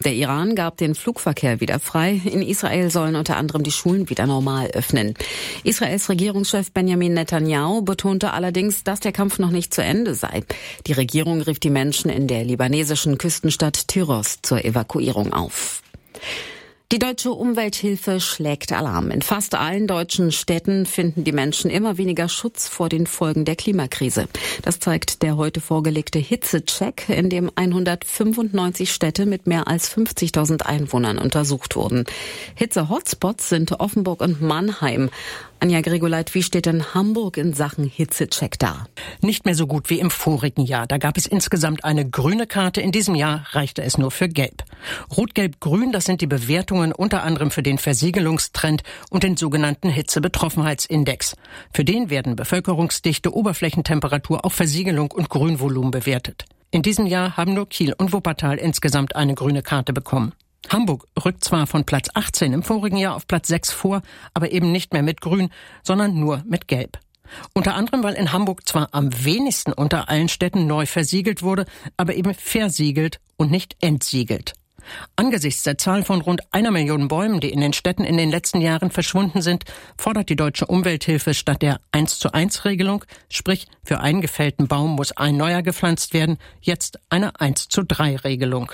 Der Iran gab den Flugverkehr wieder frei. In Israel sollen unter anderem die Schulen wieder normal öffnen. Israels Regierungschef Benjamin Netanyahu betonte allerdings, dass der Kampf noch nicht zu Ende sei. Die Regierung rief die Menschen in der libanesischen Küstenstadt Tyros zur Evakuierung auf. Die Deutsche Umwelthilfe schlägt Alarm. In fast allen deutschen Städten finden die Menschen immer weniger Schutz vor den Folgen der Klimakrise. Das zeigt der heute vorgelegte Hitzecheck, in dem 195 Städte mit mehr als 50.000 Einwohnern untersucht wurden. Hitze-Hotspots sind Offenburg und Mannheim. Anja Gregoleit, wie steht denn Hamburg in Sachen Hitzecheck da? Nicht mehr so gut wie im vorigen Jahr. Da gab es insgesamt eine grüne Karte. In diesem Jahr reichte es nur für gelb. Rot, Gelb, Grün, das sind die Bewertungen unter anderem für den Versiegelungstrend und den sogenannten Hitzebetroffenheitsindex. Für den werden Bevölkerungsdichte, Oberflächentemperatur, auch Versiegelung und Grünvolumen bewertet. In diesem Jahr haben nur Kiel und Wuppertal insgesamt eine grüne Karte bekommen. Hamburg rückt zwar von Platz 18 im vorigen Jahr auf Platz 6 vor, aber eben nicht mehr mit Grün, sondern nur mit Gelb. Unter anderem, weil in Hamburg zwar am wenigsten unter allen Städten neu versiegelt wurde, aber eben versiegelt und nicht entsiegelt. Angesichts der Zahl von rund 1 Million Bäumen, die in den Städten in den letzten Jahren verschwunden sind, fordert die Deutsche Umwelthilfe statt der 1:1-Regelung, sprich für einen gefällten Baum muss ein neuer gepflanzt werden, jetzt eine 1:3-Regelung.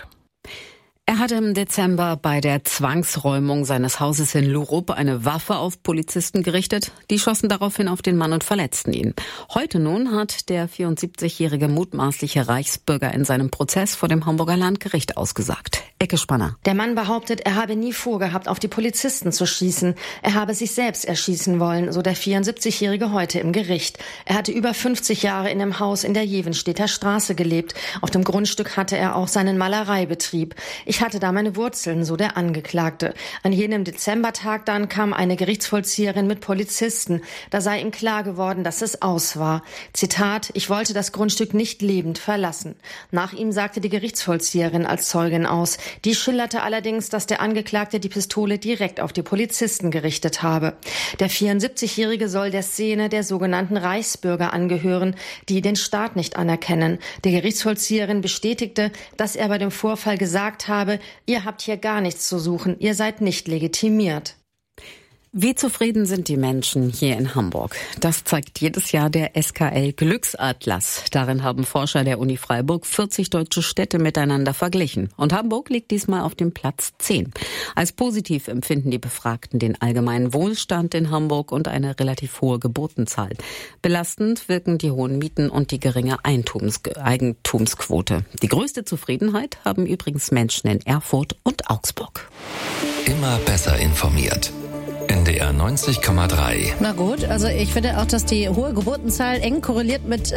Er hatte im Dezember bei der Zwangsräumung seines Hauses in Lurup eine Waffe auf Polizisten gerichtet. Die schossen daraufhin auf den Mann und verletzten ihn. Heute nun hat der 74-jährige mutmaßliche Reichsbürger in seinem Prozess vor dem Hamburger Landgericht ausgesagt. Ecke Spanner. Der Mann behauptet, er habe nie vorgehabt, auf die Polizisten zu schießen. Er habe sich selbst erschießen wollen, so der 74-jährige heute im Gericht. Er hatte über 50 Jahre in einem Haus in der Jevenstedter Straße gelebt. Auf dem Grundstück hatte er auch seinen Malereibetrieb. Ich hatte da meine Wurzeln, so der Angeklagte. An jenem Dezembertag dann kam eine Gerichtsvollzieherin mit Polizisten. Da sei ihm klar geworden, dass es aus war. Zitat: Ich wollte das Grundstück nicht lebend verlassen. Nach ihm sagte die Gerichtsvollzieherin als Zeugin aus. Die schilderte allerdings, dass der Angeklagte die Pistole direkt auf die Polizisten gerichtet habe. Der 74-Jährige soll der Szene der sogenannten Reichsbürger angehören, die den Staat nicht anerkennen. Die Gerichtsvollzieherin bestätigte, dass er bei dem Vorfall gesagt habe, ihr habt hier gar nichts zu suchen, ihr seid nicht legitimiert. Wie zufrieden sind die Menschen hier in Hamburg? Das zeigt jedes Jahr der SKL Glücksatlas. Darin haben Forscher der Uni Freiburg 40 deutsche Städte miteinander verglichen. Und Hamburg liegt diesmal auf dem Platz 10. Als positiv empfinden die Befragten den allgemeinen Wohlstand in Hamburg und eine relativ hohe Geburtenzahl. Belastend wirken die hohen Mieten und die geringe Eigentumsquote. Die größte Zufriedenheit haben übrigens Menschen in Erfurt und Augsburg. Immer besser informiert. NDR 90,3. Na gut, also ich finde auch, dass die hohe Geburtenzahl eng korreliert mit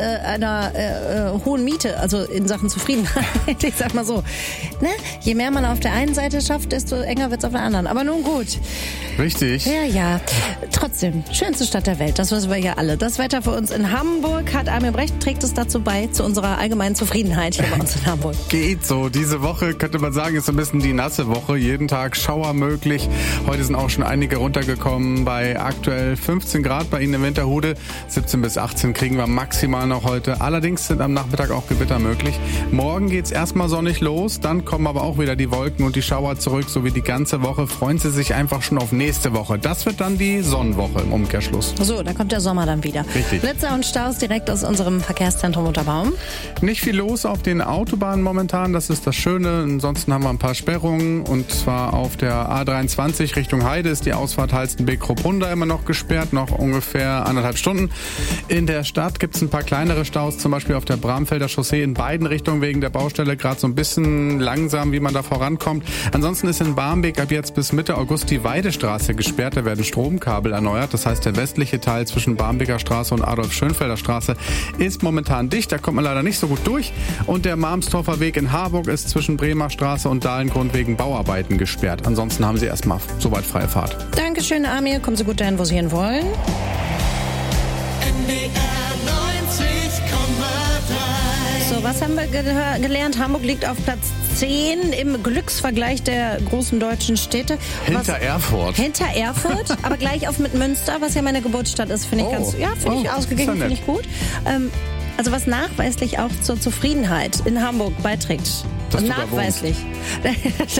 einer hohen Miete, also in Sachen Zufriedenheit. Ich sag mal so, ne? Je mehr man auf der einen Seite schafft, desto enger wird's auf der anderen. Aber nun gut. Richtig. Ja. Trotzdem, schönste Stadt der Welt, das wissen wir ja alle. Das Wetter für uns in Hamburg, hat Armin Brecht, trägt es dazu bei, zu unserer allgemeinen Zufriedenheit hier bei uns in Hamburg. Geht so. Diese Woche, könnte man sagen, ist so ein bisschen die nasse Woche. Jeden Tag Schauer möglich. Heute sind auch schon einige runtergekommen bei aktuell 15 Grad bei Ihnen in Winterhude. 17 bis 18 kriegen wir maximal noch heute. Allerdings sind am Nachmittag auch Gewitter möglich. Morgen geht's erstmal sonnig los, dann kommen aber auch wieder die Wolken und die Schauer zurück, so wie die ganze Woche. Freuen Sie sich einfach schon auf nächste Woche. Das wird dann die Sonnenwoche im Umkehrschluss. So, da kommt der Sommer dann wieder. Richtig. Blitzer und Staus direkt aus unserem Verkehrszentrum Unterbaum. Nicht viel los auf den Autobahnen momentan, das ist das Schöne. Ansonsten haben wir ein paar Sperrungen und zwar auf der A23 Richtung Heide ist die Ausfahrt Halstenbeck-Kruppunda immer noch gesperrt, noch ungefähr 1,5 Stunden. In der Stadt gibt es ein paar kleinere Staus, zum Beispiel auf der Bramfelder Chaussee in beiden Richtungen wegen der Baustelle gerade so ein bisschen langsam, wie man da vorankommt. Ansonsten ist in Barmbek ab jetzt bis Mitte August die Weidestraße gesperrt, da werden Stromkabel erneuert. Das heißt, der westliche Teil zwischen Barmbeker Straße und Adolf-Schönfelder Straße ist momentan dicht, da kommt man leider nicht so gut durch. Und der Marmstorfer Weg in Harburg ist zwischen Bremer Straße und Dahlengrund wegen Bauarbeiten gesperrt. Ansonsten haben Sie erstmal soweit freie Fahrt. Dankeschön, Amir. Kommen Sie gut dahin, wo Sie hin wollen. So, was haben wir gelernt? Hamburg liegt auf Platz 10 im Glücksvergleich der großen deutschen Städte. Hinter Erfurt, aber gleich auf mit Münster, was ja meine Geburtsstadt ist, finde ich ausgeglichen, finde ich gut. Also was nachweislich auch zur Zufriedenheit in Hamburg beiträgt. Dass nachweislich.